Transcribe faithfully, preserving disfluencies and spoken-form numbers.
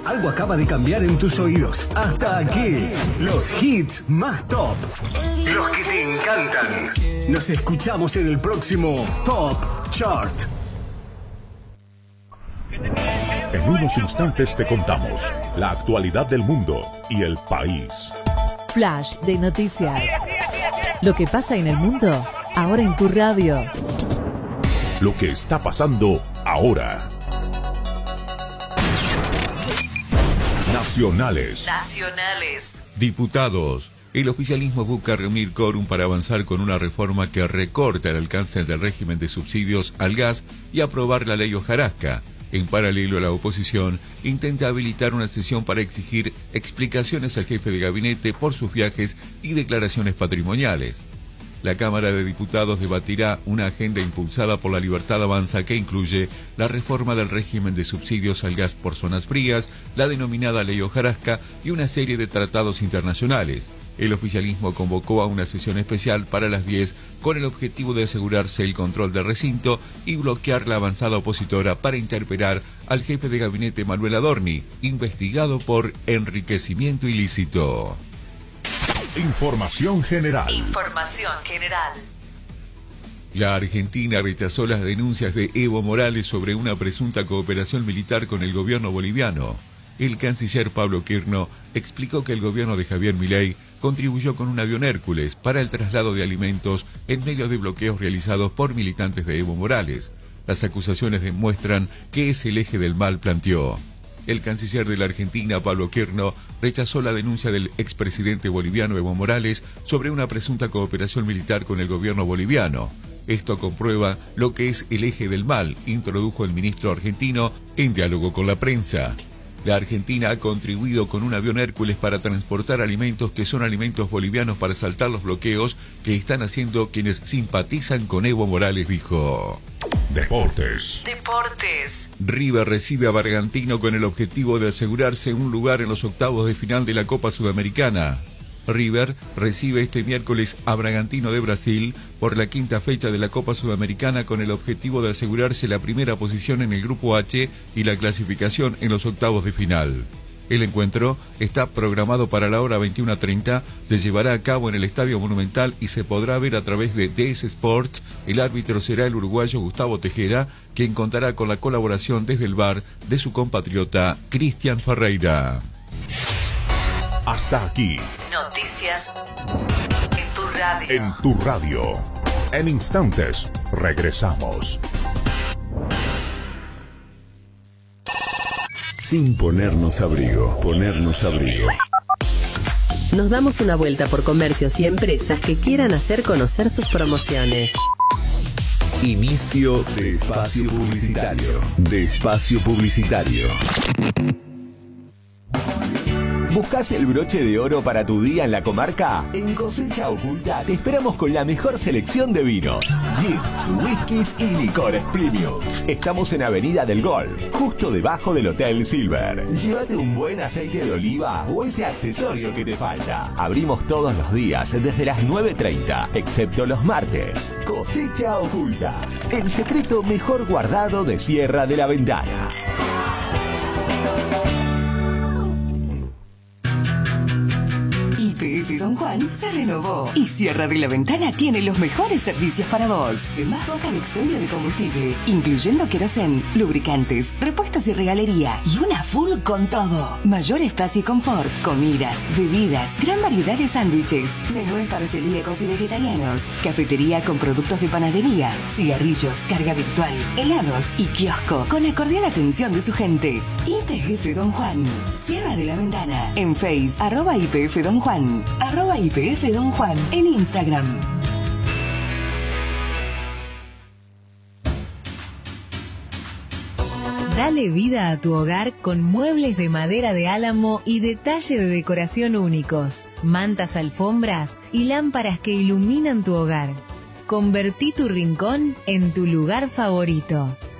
Algo acaba de cambiar en tus oídos. Hasta aquí, los hits más top. Los que te encantan. Nos escuchamos en el próximo Top Chart. En unos instantes te contamos la actualidad del mundo y el país. Flash de noticias. Lo que pasa en el mundo, ahora en tu radio. Lo que está pasando ahora. Nacionales. Nacionales. Diputados. El oficialismo busca reunir quórum para avanzar con una reforma que recorta el alcance del régimen de subsidios al gas y aprobar la ley hojarasca. En paralelo, la oposición intenta habilitar una sesión para exigir explicaciones al jefe de gabinete por sus viajes y declaraciones patrimoniales. La Cámara de Diputados debatirá una agenda impulsada por la Libertad Avanza que incluye la reforma del régimen de subsidios al gas por zonas frías, la denominada Ley Hojarasca y una serie de tratados internacionales. El oficialismo convocó a una sesión especial para las diez con el objetivo de asegurarse el control del recinto y bloquear la avanzada opositora para interpelar al jefe de gabinete Manuel Adorni, investigado por enriquecimiento ilícito. Información general. Información general. La Argentina rechazó las denuncias de Evo Morales sobre una presunta cooperación militar con el gobierno boliviano. El canciller Pablo Quirno explicó que el gobierno de Javier Milei contribuyó con un avión Hércules para el traslado de alimentos en medio de bloqueos realizados por militantes de Evo Morales. Las acusaciones demuestran que es el eje del mal, planteó. El canciller de la Argentina, Pablo Quirno, rechazó la denuncia del expresidente boliviano Evo Morales sobre una presunta cooperación militar con el gobierno boliviano. Esto comprueba lo que es el eje del mal, introdujo el ministro argentino en diálogo con la prensa. La Argentina ha contribuido con un avión Hércules para transportar alimentos que son alimentos bolivianos para saltar los bloqueos que están haciendo quienes simpatizan con Evo Morales, dijo. Deportes. Deportes. River recibe a Bragantino con el objetivo de asegurarse un lugar en los octavos de final de la Copa Sudamericana. River recibe este miércoles a Bragantino de Brasil por la quinta fecha de la Copa Sudamericana con el objetivo de asegurarse la primera posición en el Grupo H y la clasificación en los octavos de final. El encuentro está programado para la hora veintiuna treinta, se llevará a cabo en el Estadio Monumental y se podrá ver a través de D S Sports. El árbitro será el uruguayo Gustavo Tejera, quien contará con la colaboración desde el V A R de su compatriota Cristian Ferreira. Hasta aquí. Noticias en tu radio. En tu radio. En instantes, regresamos. Sin ponernos abrigo, ponernos abrigo. Nos damos una vuelta por comercios y empresas que quieran hacer conocer sus promociones. Inicio de espacio publicitario. De espacio publicitario. ¿Buscas el broche de oro para tu día en la comarca? En Cosecha Oculta te esperamos con la mejor selección de vinos, gins, whiskies y licores premium. Estamos en Avenida del Golf, justo debajo del Hotel Silver. Llévate un buen aceite de oliva o ese accesorio que te falta. Abrimos todos los días desde las nueve treinta, excepto los martes. Cosecha Oculta, el secreto mejor guardado de Sierra de la Ventana. Y P F Don Juan se renovó y Sierra de la Ventana tiene los mejores servicios para vos. Más boca de expendio de combustible, incluyendo querosén, lubricantes, repuestos y regalería y una full con todo. Mayor espacio y confort, comidas, bebidas, gran variedad de sándwiches, menúes para celíacos y vegetarianos, cafetería con productos de panadería, cigarrillos, carga virtual, helados y kiosco con la cordial atención de su gente. Y P F Don Juan, Sierra de la Ventana, en Face, arroba I P F Don Juan, arroba I P F Don Juan, en Instagram. Dale vida a tu hogar con muebles de madera de álamo y detalle de decoración únicos, mantas, alfombras y lámparas que iluminan tu hogar. Convertí tu rincón en tu lugar favorito.